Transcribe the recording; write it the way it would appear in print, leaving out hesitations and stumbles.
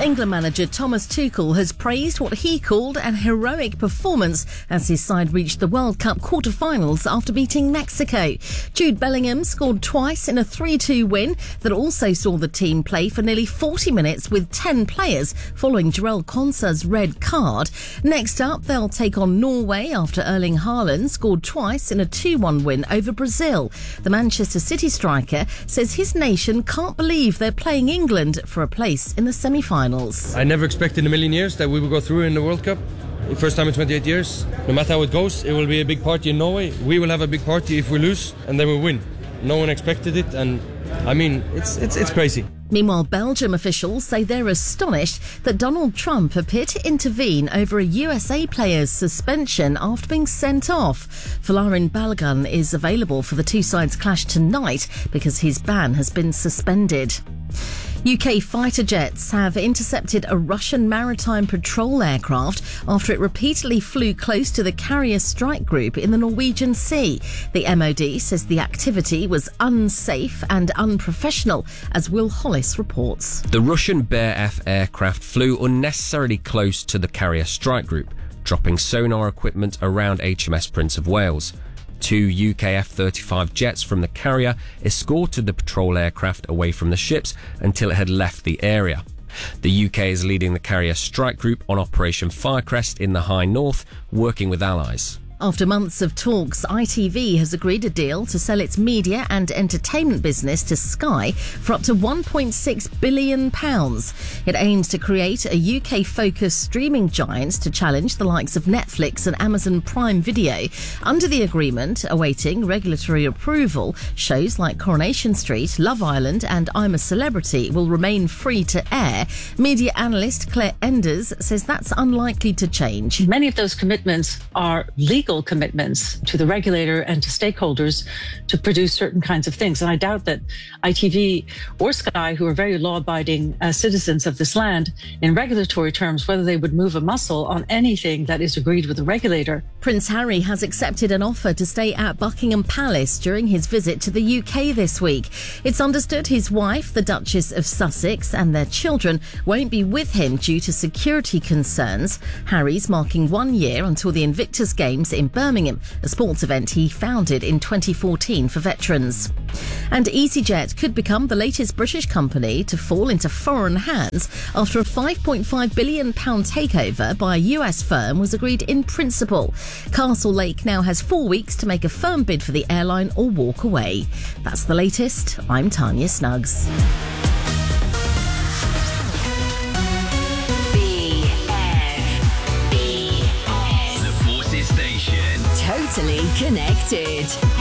England manager Thomas Tuchel has praised what he called an heroic performance as his side reached the World Cup quarter-finals after beating Mexico. Jude Bellingham scored twice in a 3-2 win that also saw the team play for nearly 40 minutes with 10 players following Jarell Quansah's red card. Next up, they'll take on Norway after Erling Haaland scored twice in a 2-1 win over Brazil. The Manchester City striker says his nation can't believe they're playing England for a place in the semi-finals. I never expected in a million years that we would go through in the World Cup. First time in 28 years. No matter how it goes, it will be a big party in Norway. We will have a big party if we lose, and then we win. No one expected it, and I mean, it's crazy. Meanwhile, Belgium officials say they're astonished that Donald Trump appeared to intervene over a USA player's suspension after being sent off. Folarin Balogun is available for the two sides' clash tonight because his ban has been suspended. UK fighter jets have intercepted a Russian maritime patrol aircraft after it repeatedly flew close to the carrier strike group in the Norwegian Sea. The MOD says the activity was unsafe and unprofessional, as Will Hollis reports. The Russian Bear F aircraft flew unnecessarily close to the carrier strike group, dropping sonar equipment around HMS Prince of Wales. Two UK F-35 jets from the carrier escorted the patrol aircraft away from the ships until it had left the area. The UK is leading the carrier strike group on Operation Firecrest in the High North, working with allies. After months of talks, ITV has agreed a deal to sell its media and entertainment business to Sky for up to £1.6 billion. It aims to create a UK-focused streaming giant to challenge the likes of Netflix and Amazon Prime Video. Under the agreement, awaiting regulatory approval, shows like Coronation Street, Love Island and I'm a Celebrity will remain free to air. Media analyst Claire Enders says that's unlikely to change. Many of those commitments are legal commitments to the regulator and to stakeholders to produce certain kinds of things. And I doubt that ITV or Sky, who are very law-abiding citizens of this land, in regulatory terms, whether they would move a muscle on anything that is agreed with the regulator. Prince Harry has accepted an offer to stay at Buckingham Palace during his visit to the UK this week. It's understood his wife, the Duchess of Sussex, and their children won't be with him due to security concerns. Harry's marking 1 year until the Invictus Games in Birmingham, a sports event he founded in 2014 for veterans. And EasyJet could become the latest British company to fall into foreign hands after a £5.5 billion takeover by a US firm was agreed in principle. Castle Lake now has 4 weeks to make a firm bid for the airline or walk away. That's the latest. I'm Tanya Snuggs. Totally connected.